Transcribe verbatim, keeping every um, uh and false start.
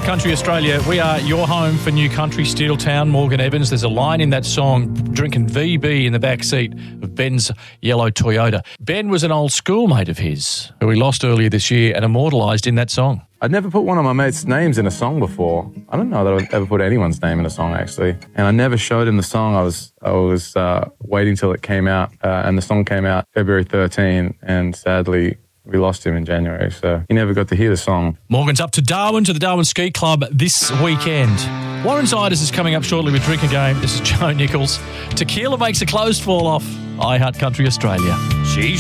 Country Australia. We are your home for New Country, Steeltown, Morgan Evans. There's a line in that song, drinking V B in the back seat of Ben's yellow Toyota. Ben was an old schoolmate of his who we lost earlier this year and immortalised in that song. I'd never put one of my mates' names in a song before. I don't know that I'd ever put anyone's name in a song, actually. And I never showed him the song. I was I was uh, waiting till it came out, uh, and the song came out February thirteenth, and sadly, we lost him in January, so he never got to hear the song. Morgan's up to Darwin, to the Darwin Ski Club this weekend. Warren's Iders is coming up shortly with Drink a Game. This is Joe Nichols. Tequila makes the clothes fall off. I Heart Country Australia. She's